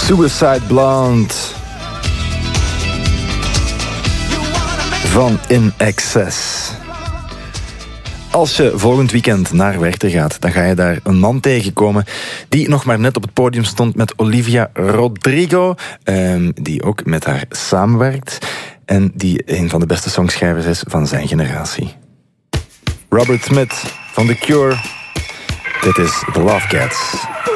Suicide Blonde van In Excess. Als je volgend weekend naar Werchter gaat, dan ga je daar een man tegenkomen die nog maar net op het podium stond met Olivia Rodrigo, die ook met haar samenwerkt en die een van de beste songschrijvers is van zijn generatie. Robert Smith van The Cure. Dit is The Love Cats.